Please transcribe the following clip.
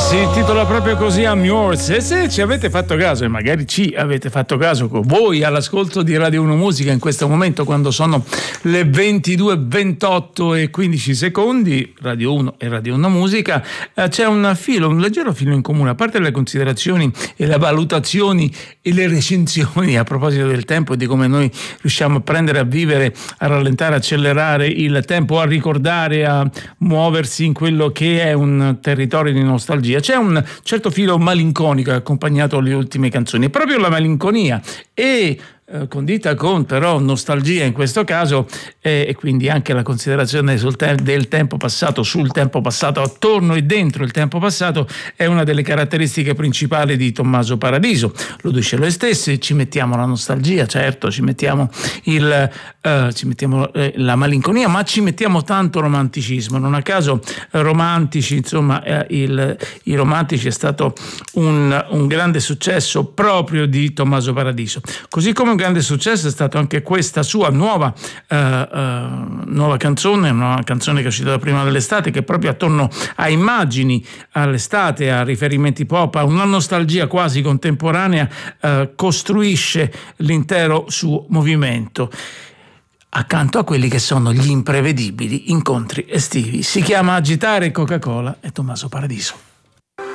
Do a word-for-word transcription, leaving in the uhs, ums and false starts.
Si intitola proprio così, I'm Yours. E se ci avete fatto caso, e magari ci avete fatto caso voi all'ascolto di Radio uno Musica in questo momento, quando sono le ventidue e ventotto e quindici secondi, Radio uno e Radio uno Musica, eh, c'è un filo, un leggero filo in comune, a parte le considerazioni e le valutazioni e le recensioni a proposito del tempo e di come noi riusciamo a prendere, a vivere, a rallentare, a accelerare il tempo, a ricordare, a muoversi in quello che è un territorio di nostalgia. C'è un certo filo malinconico accompagnato alle ultime canzoni, è proprio la malinconia e eh, condita con però nostalgia in questo caso, eh, e quindi anche la considerazione sul te- del tempo passato, sul tempo passato, attorno e dentro il tempo passato, è una delle caratteristiche principali di Tommaso Paradiso. Lo dice lui stesso, ci mettiamo la nostalgia, certo, ci mettiamo il eh, ci mettiamo eh, la malinconia, ma ci mettiamo tanto romanticismo. Non a caso eh, romantici, insomma, eh, il, i romantici è stato un, un grande successo proprio di Tommaso Paradiso, così come un grande successo è stato anche questa sua nuova eh, eh, nuova canzone, una canzone che è uscita da prima dell'estate, che proprio attorno a immagini all'estate, a riferimenti pop, a una nostalgia quasi contemporanea, eh, costruisce l'intero suo movimento accanto a quelli che sono gli imprevedibili incontri estivi. Si chiama Agitare Coca-Cola e Tommaso Paradiso.